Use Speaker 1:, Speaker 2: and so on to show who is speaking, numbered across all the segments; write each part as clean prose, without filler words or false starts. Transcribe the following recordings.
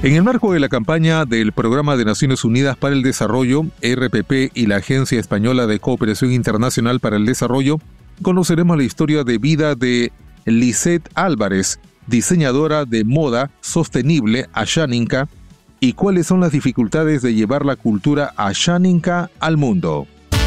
Speaker 1: En el marco de la campaña del Programa de Naciones Unidas para el Desarrollo, RPP, y la Agencia Española de Cooperación Internacional para el Desarrollo, conoceremos la historia de vida de Lisette Álvarez, diseñadora de moda sostenible asháninka, y cuáles son las dificultades de llevar la cultura asháninka al mundo.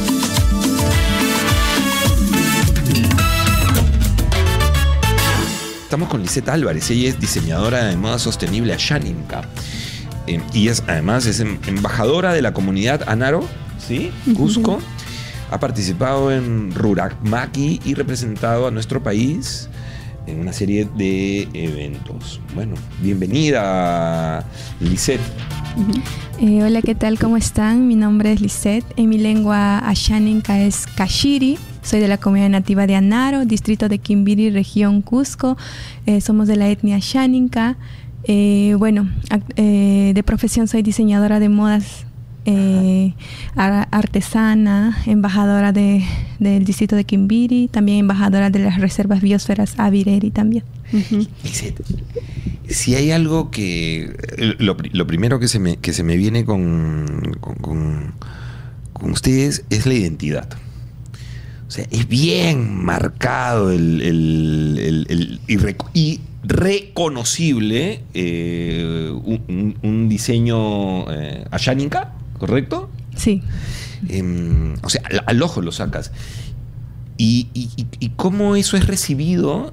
Speaker 2: Estamos con Lisette Álvarez. Ella es diseñadora de moda sostenible asháninka. Y además es embajadora de la comunidad Anaro, ¿sí? Cusco. Ha participado en Rurakmaki y representado a nuestro país en una serie de eventos. Bueno, bienvenida, Lisette.
Speaker 3: Hola, ¿qué tal? ¿Cómo están? Mi nombre es Lisette. En mi lengua asháninka es Kashiri. Soy de la comunidad nativa de Anaro, distrito de Quimbiri, región Cusco. Somos de la etnia asháninka. De profesión soy diseñadora de modas, artesana, embajadora del distrito de Quimbiri, también embajadora de las reservas biosferas Avireri también.
Speaker 2: Lisette, si hay algo que... Lo primero que se me viene con ustedes es la identidad. O sea, es bien marcado y reconocible un diseño asháninka, ¿correcto?
Speaker 3: Sí.
Speaker 2: O sea, al ojo lo sacas. ¿Y cómo eso es recibido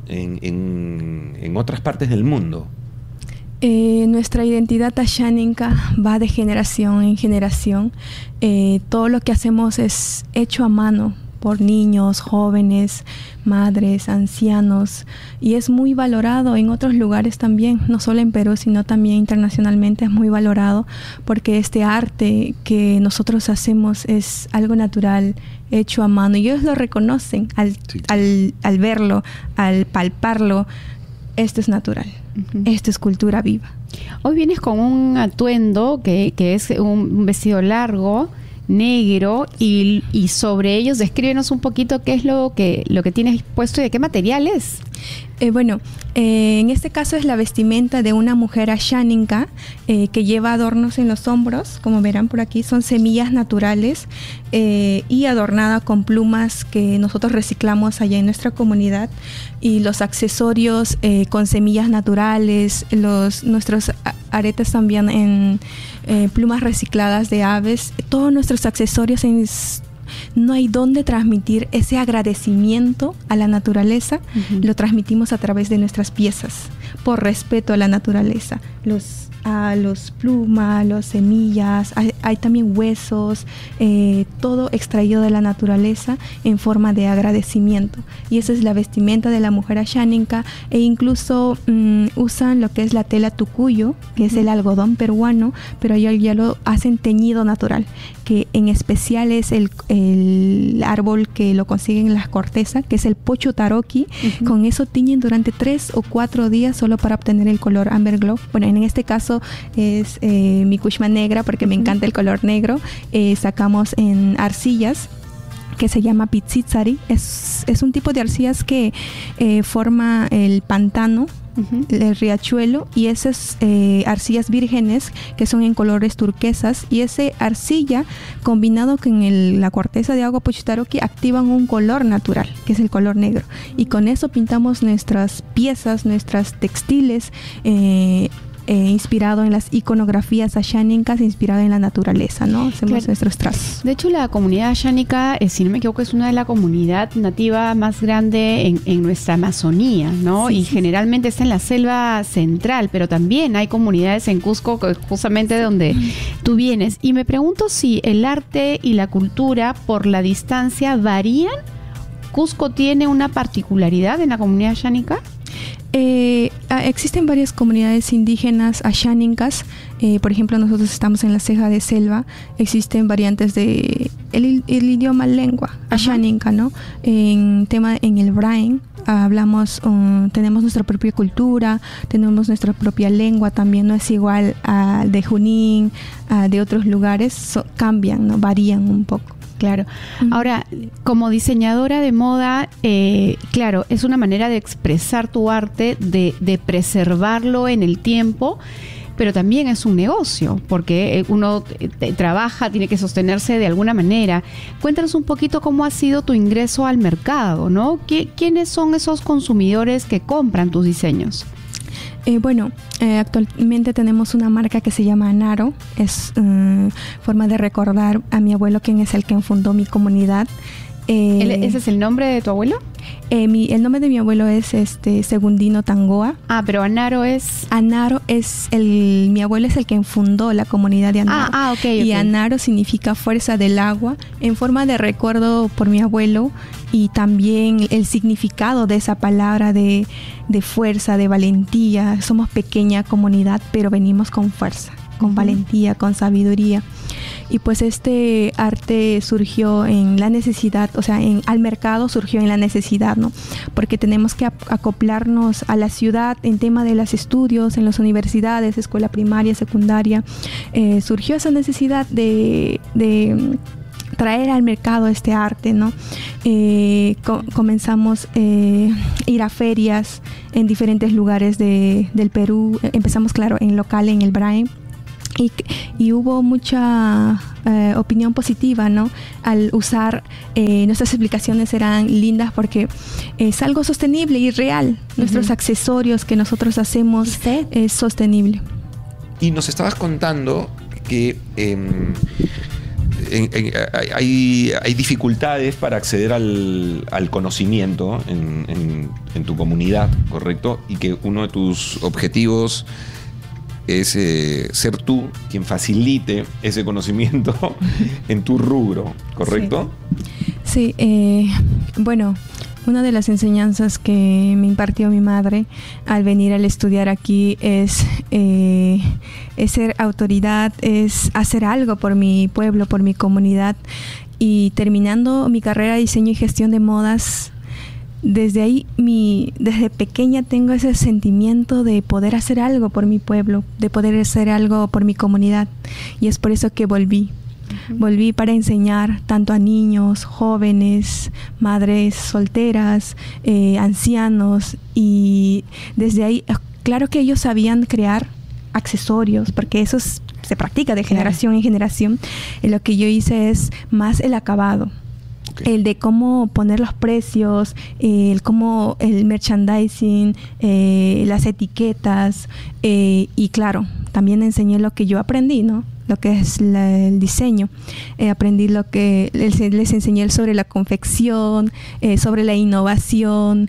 Speaker 2: en otras partes del mundo?
Speaker 3: Nuestra identidad asháninka va de generación en generación. Todo lo que hacemos es hecho a mano por niños, jóvenes, madres, ancianos, y es muy valorado en otros lugares también, no solo en Perú, sino también internacionalmente es muy valorado, porque este arte que nosotros hacemos es algo natural, hecho a mano, y ellos lo reconocen al verlo, al palparlo. Esto es natural, esto es cultura viva.
Speaker 4: Hoy vienes con un atuendo que es un vestido largo, negro, y sobre ellos descríbenos un poquito qué es lo que tienes puesto y de qué material es.
Speaker 3: En este caso es la vestimenta de una mujer asháninka que lleva adornos en los hombros, como verán por aquí, son semillas naturales y adornada con plumas que nosotros reciclamos allá en nuestra comunidad, y los accesorios con semillas naturales, nuestros aretes también en plumas recicladas de aves, todos nuestros accesorios no hay dónde transmitir ese agradecimiento a la naturaleza. Lo transmitimos a través de nuestras piezas, por respeto a la naturaleza. Los plumas, las semillas, hay también huesos, todo extraído de la naturaleza en forma de agradecimiento. Y esa es la vestimenta de la mujer asháninka, e incluso usan lo que es la tela tucuyo, que es el algodón peruano, pero ellos ya lo hacen teñido natural, que en especial es el árbol que lo consiguen en las cortezas, que es el pocho taroqui. Con eso tiñen durante 3 o 4 días solo para obtener el color amber glow. Bueno, en este caso es mi kushma negra, porque me encanta el color negro. Sacamos en arcillas que se llama pizzitsari. Es un tipo de arcillas que forma el pantano, el riachuelo, y esas arcillas vírgenes que son en colores turquesas, y ese arcilla combinado con la corteza de agua pochitaroqui activan un color natural, que es el color negro, y con eso pintamos nuestras piezas, nuestras textiles, inspirado en las iconografías asháninkas, inspirado en la naturaleza, ¿no? Hacemos nuestros trazos.
Speaker 4: De hecho, la comunidad asháninka, si no me equivoco, es una de las comunidades nativas más grande en nuestra Amazonía, ¿no? Sí, y generalmente está en la selva central, pero también hay comunidades en Cusco, justamente de donde tú vienes. Y me pregunto si el arte y la cultura, por la distancia, varían. ¿Cusco tiene una particularidad en la comunidad asháninka?
Speaker 3: Existen varias comunidades indígenas asháninkas. Por ejemplo, nosotros estamos en la ceja de selva. Existen variantes de el idioma lengua asháninka, ¿no? En el Brain hablamos, tenemos nuestra propia cultura, tenemos nuestra propia lengua también. No es igual al de Junín, de otros lugares. Cambian, ¿no? Varían un poco.
Speaker 4: Claro. Ahora, como diseñadora de moda, claro, es una manera de expresar tu arte, de preservarlo en el tiempo, pero también es un negocio, porque uno trabaja, tiene que sostenerse de alguna manera. Cuéntanos un poquito cómo ha sido tu ingreso al mercado, ¿no? ¿Quiénes son esos consumidores que compran tus diseños?
Speaker 3: Actualmente tenemos una marca que se llama Anaro. Es forma de recordar a mi abuelo, quien es el que fundó mi comunidad.
Speaker 4: ¿Ese es el nombre de tu abuelo?
Speaker 3: El nombre de mi abuelo es Segundino Tangoa.
Speaker 4: Ah, pero Anaro es...
Speaker 3: Anaro es mi abuelo es el que fundó la comunidad de Anaro.
Speaker 4: Okay.
Speaker 3: Y Anaro significa fuerza del agua, en forma de recuerdo por mi abuelo, y también el significado de esa palabra de fuerza, de valentía. Somos pequeña comunidad, pero venimos con fuerza, con valentía, con sabiduría. Y pues este arte surgió en la necesidad, o sea, al mercado surgió en la necesidad, ¿no? Porque tenemos que acoplarnos a la ciudad en tema de los estudios, en las universidades, escuela primaria, secundaria. Surgió esa necesidad de traer al mercado este arte, ¿no? Comenzamos a ir a ferias en diferentes lugares del Perú. Empezamos, claro, en local, en el Brain. Y hubo mucha opinión positiva, ¿no? Al usar, nuestras explicaciones eran lindas porque es algo sostenible y real. Nuestros accesorios que nosotros hacemos es sostenible.
Speaker 2: Y nos estabas contando que hay dificultades para acceder al conocimiento en tu comunidad, ¿correcto? Y que uno de tus objetivos es ser tú quien facilite ese conocimiento en tu rubro, ¿correcto?
Speaker 3: Sí, una de las enseñanzas que me impartió mi madre al venir al estudiar aquí es ser autoridad, es hacer algo por mi pueblo, por mi comunidad. Y terminando mi carrera de diseño y gestión de modas, desde pequeña tengo ese sentimiento de poder hacer algo por mi pueblo, de poder hacer algo por mi comunidad. Y es por eso que volví. Volví para enseñar tanto a niños, jóvenes, madres solteras, ancianos. Y desde ahí, claro que ellos sabían crear accesorios, porque eso se practica de generación en generación. Lo que yo hice es más el acabado. El de cómo poner los precios, el merchandising, las etiquetas, y claro, también enseñé lo que yo aprendí, ¿no? Lo que es el diseño. Aprendí les enseñé sobre la confección, sobre la innovación,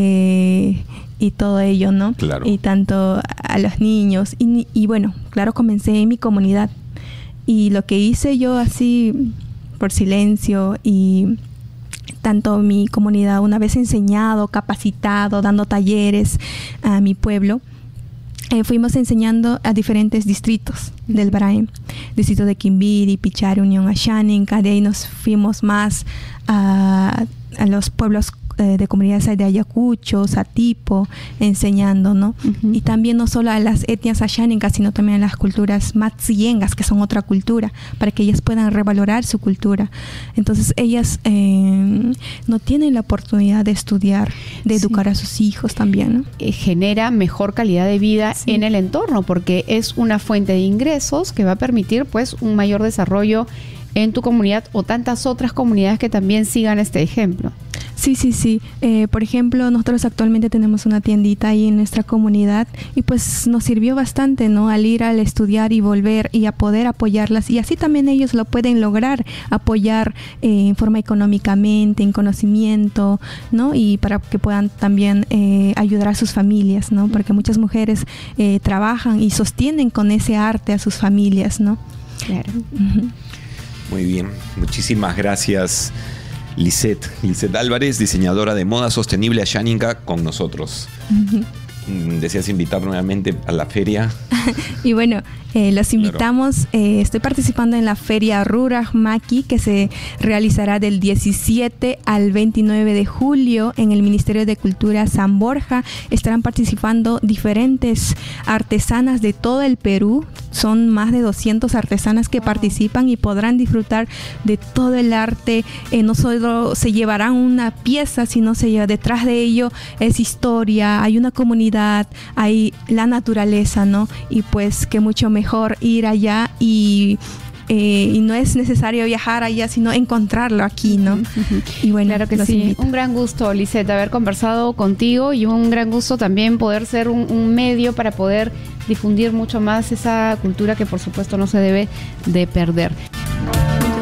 Speaker 3: y todo ello, ¿no?
Speaker 2: Claro.
Speaker 3: Y tanto a los niños. Y bueno, claro, comencé en mi comunidad. Y lo que hice yo así por silencio, y tanto mi comunidad, una vez enseñado, capacitado, dando talleres a mi pueblo, fuimos enseñando a diferentes distritos del Brain, distrito de Quimbiri, Pichari, Unión Ashaninka. De ahí nos fuimos más a los pueblos de comunidades de Ayacucho, Satipo, enseñando, ¿no? Y también no solo a las etnias ashánicas, sino también a las culturas matsiyengas, que son otra cultura, para que ellas puedan revalorar su cultura. Entonces ellas no tienen la oportunidad de estudiar, de educar a sus hijos también, ¿no?
Speaker 4: Genera mejor calidad de vida en el entorno, porque es una fuente de ingresos que va a permitir pues un mayor desarrollo en tu comunidad o tantas otras comunidades que también sigan este ejemplo.
Speaker 3: Sí. Por ejemplo, nosotros actualmente tenemos una tiendita ahí en nuestra comunidad, y pues nos sirvió bastante, ¿no? Al ir al estudiar y volver y a poder apoyarlas, y así también ellos lo pueden lograr, apoyar en forma económicamente, en conocimiento, ¿no? Y para que puedan también ayudar a sus familias, ¿no? Porque muchas mujeres trabajan y sostienen con ese arte a sus familias, ¿no?
Speaker 4: Claro.
Speaker 2: Muy bien, muchísimas gracias, Lisette Álvarez, diseñadora de moda sostenible asháninka, con nosotros. ¿Deseas invitar nuevamente a la feria?
Speaker 3: Y bueno, los invitamos. Estoy participando en la feria Ruraj Maki, que se realizará del 17 al 29 de julio en el Ministerio de Cultura San Borja. Estarán participando diferentes artesanas de todo el Perú, son más de 200 artesanas que participan y podrán disfrutar de todo el arte. No solo se llevarán una pieza, sino se lleva detrás de ello es historia, hay una comunidad, hay la naturaleza, ¿no? Y pues que mucho mejor ir allá y no es necesario viajar allá, sino encontrarlo aquí, ¿no? Y bueno,
Speaker 4: claro que sí.
Speaker 3: invito.
Speaker 4: Un gran gusto, Lisette, haber conversado contigo, y un gran gusto también poder ser un medio para poder difundir mucho más esa cultura que por supuesto no se debe de perder.